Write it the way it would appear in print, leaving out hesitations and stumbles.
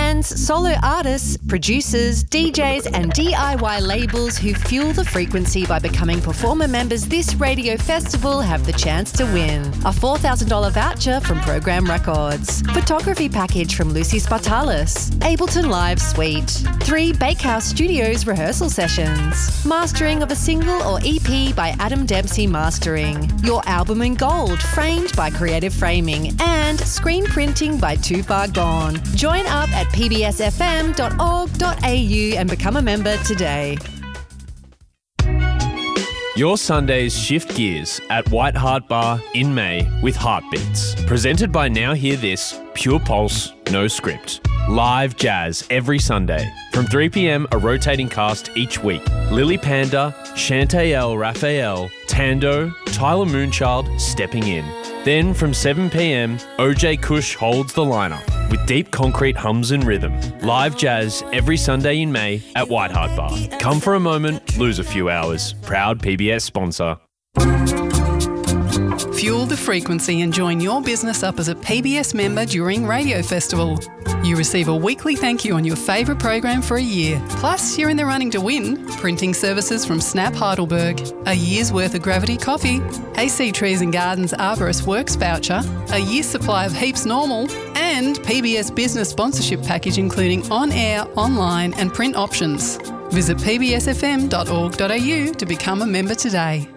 Bands, solo artists, producers, DJs and DIY labels who fuel the frequency by becoming performer members this radio festival have the chance to win a $4,000 voucher from Program Records, photography package from Lucy Spartalis, Ableton Live Suite, 3 Bakehouse Studios rehearsal sessions, mastering of a single or EP by Adam Dempsey Mastering, your album in gold framed by Creative Framing, and screen printing by Too Far Gone. Join up at pbsfm.org.au and become a member today. Your Sundays shift gears at White Hart Bar in May with Heartbeats. Presented by Now Hear This, Pure Pulse, no script. Live jazz every Sunday. From 3 p.m, a rotating cast each week. Lily Panda, Chantael Raphael, Tando, Tyler Moonchild stepping in. Then from 7 p.m, OJ Kush holds the lineup with deep concrete hums and rhythm. Live jazz every Sunday in May at White Hart Bar. Come for a moment, lose a few hours. Proud PBS sponsor. Fuel the frequency and join your business up as a PBS member during Radio Festival. You receive a weekly thank you on your favourite program for a year. Plus, you're in the running to win printing services from Snap Heidelberg, a year's worth of Gravity Coffee, AC Trees and Gardens Arborist Works voucher, a year's supply of Heaps Normal, and PBS business sponsorship package including on-air, online and print options. Visit pbsfm.org.au to become a member today.